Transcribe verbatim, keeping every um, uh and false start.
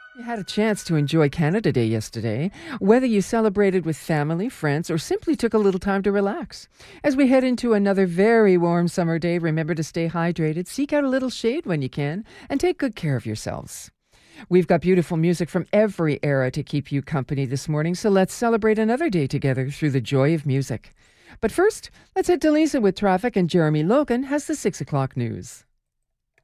You had a chance to enjoy Canada Day yesterday, whether you celebrated with family, friends, or simply took a little time to relax. As we head into another very warm summer day, remember to stay hydrated, seek out a little shade when you can, and take good care of yourselves. We've got beautiful music from every era to keep you company this morning, so let's celebrate another day together through the joy of music. But first, let's head to Lisa with traffic, and Jeremy Logan has the six o'clock news.